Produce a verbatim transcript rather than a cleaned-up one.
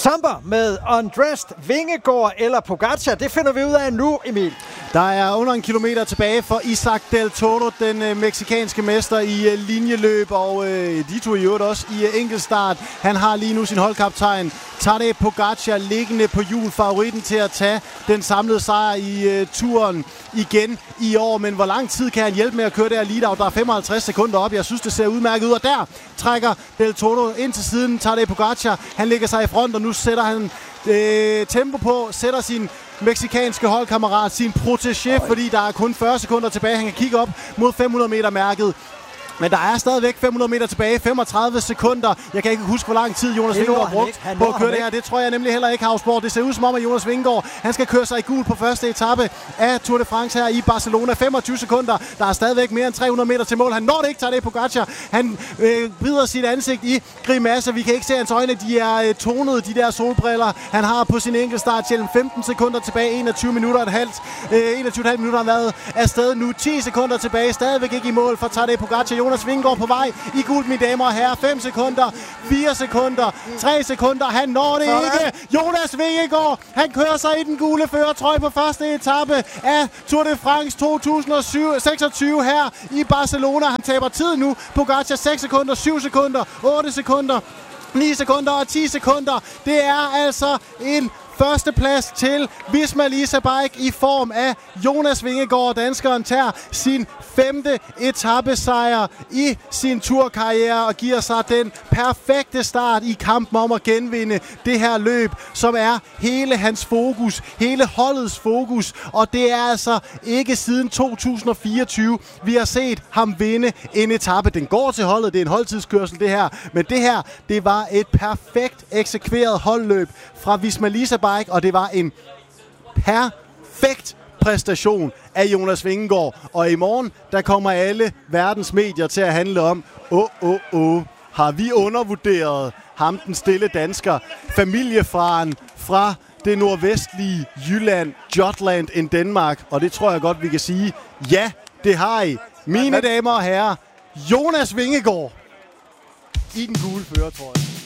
Samba med Undressed, Vingegaard eller Pogacar. Det finder vi ud af nu, Emil. Der er under en kilometer tilbage for Isaac Del Toro, den øh, meksikanske mester i øh, linjeløb, og øh, de tog i øvrigt også i øh, enkeltstart. Han har lige nu sin holdkaptajn Tadej Pogacar liggende på hjul, favoritten til at tage den samlede sejr i øh, turen igen i år. Men hvor lang tid kan han hjælpe med at køre der lead-out? Der er femoghalvtreds sekunder op. Jeg synes, det ser udmærket ud, og der trækker Del Toro ind til siden. Tadej Pogacar, han lægger sig i front, og nu sætter han øh, tempo på, sætter sin meksikanske holdkammerat, sin protégé, fordi der er kun fyrre sekunder tilbage. Han kan kigge op mod fem hundrede meter mærket. Men der er stadigvæk fem hundrede meter tilbage, femogtredive sekunder. Jeg kan ikke huske, hvor lang tid Jonas Vingegaard har brugt på at køre det her. Det tror jeg nemlig heller ikke har sport. Det ser ud som om, at Jonas Vingegaard, han skal køre sig i gul på første etape af Tour de France her i Barcelona. femogtyve sekunder. Der er stadigvæk mere end tre hundrede meter til mål. Han når det ikke, Tadej Pogacar. Han øh, vrider sit ansigt i grimasse. Vi kan ikke se hans øjne. De er øh, tonede, de der solbriller. Han har på sin enkeltstart femten sekunder tilbage. enogtyve minutter og et halvt. Øh, enogtyve komma fem minutter har været afsted nu. ti sekunder tilbage. Stadigvæk ikke i mål for Tadej Pogacar. Jonas Vingegaard på vej i gult, mine damer og herrer. fem sekunder, fire sekunder, tre sekunder. Han når det ikke. Jonas Vingegaard, han kører sig i den gule førertrøje på første etape af Tour de France to tusind og seksogtyve her i Barcelona. Han taber tid nu. Pogacar seks sekunder, syv sekunder, otte sekunder, ni sekunder og ti sekunder. Det er altså en førsteplads til Visma Lease Bike i form af Jonas Vingegaard. Danskeren tager sin femte etappesejr i sin turkarriere og giver sig den perfekte start i kampen om at genvinde det her løb, som er hele hans fokus, hele holdets fokus. Og det er altså ikke siden to tusind og fireogtyve, vi har set ham vinde en etape. Den går til holdet, det er en holdtidskørsel det her, men det her, det var et perfekt eksekveret holdløb fra Visma Lease Bike, og det var en perfekt præstation af Jonas Vingegaard. Og i morgen, der kommer alle verdens medier til at handle om, åh, åh, åh, har vi undervurderet ham, den stille dansker, familiefaren fra det nordvestlige Jylland, Jutland in Danmark. Og det tror jeg godt, vi kan sige, ja, det har I. Mine damer og herrer, Jonas Vingegaard i den gule førertrøje.